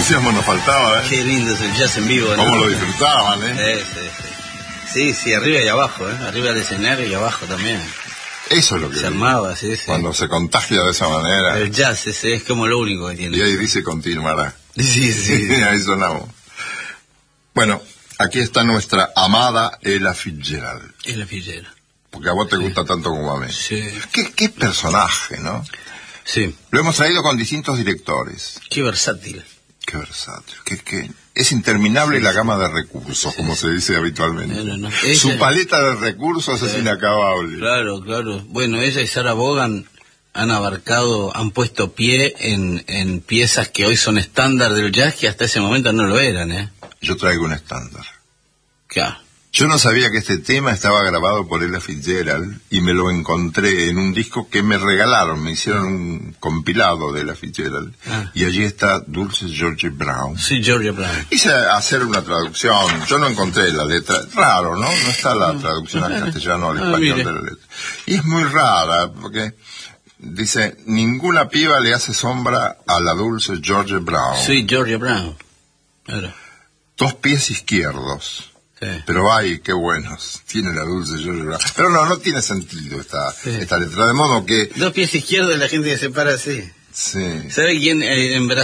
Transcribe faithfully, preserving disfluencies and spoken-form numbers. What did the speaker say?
entusiasmo nos faltaba, ¿eh? Qué lindo es el jazz en vivo, ¿no? Cómo lo disfrutaban, ¿eh? Eh, sí, sí. Sí, sí, arriba y abajo, ¿eh? Arriba del escenario y abajo también. Eso es lo que... Se armaba, sí, sí. Cuando se contagia de esa manera. El jazz ese es como lo único que tiene. Y ahí dice continuará. Sí, sí. Ahí sonamos. Bueno, aquí está nuestra amada Ella Fitzgerald. Ella Fitzgerald. Porque a vos te gusta tanto como a mí. Sí. ¿Qué, qué personaje, ¿no? Sí. Lo hemos traído con distintos directores. Qué versátil. Qué versátil. Qué, qué... Es interminable sí, la gama de recursos, sí, como se dice habitualmente. No, no, no. Su ella... paleta de recursos sí, es inacabable. Claro, claro. Bueno, ella y Sarah Vaughan han abarcado, han puesto pie en, en piezas que hoy son estándar del jazz, que hasta ese momento no lo eran, ¿eh? Yo traigo un estándar. Claro. Yo no sabía que este tema estaba grabado por Ella Fitzgerald y me lo encontré en un disco que me regalaron, me hicieron un compilado de Ella Fitzgerald ah. y allí está Dulce Georgia Brown. Sí, Georgia Brown. Hice hacer una traducción, yo no encontré la letra, raro, ¿no? No está la no. traducción al castellano o al español ah, de la letra. Y es muy rara porque dice, ninguna piba le hace sombra a la Dulce Georgia Brown. Sí, Georgia Brown. Claro. Dos pies izquierdos. Sí. Pero ay, qué buenos tiene la Dulce Georgia Brown. Pero no, no tiene sentido esta, sí. esta letra, de modo que... Dos pies izquierdos, la gente que se para así. Sí. ¿Sabe quién eh, en Brasil?